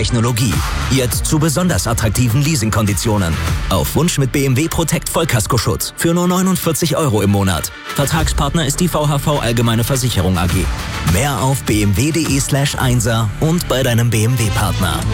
Technologie. Jetzt zu besonders attraktiven Leasingkonditionen. Auf Wunsch mit BMW Protect Vollkaskoschutz für nur 49 € im Monat. Vertragspartner ist die VHV Allgemeine Versicherung AG. Mehr auf bmw.de/1er und bei deinem BMW-Partner.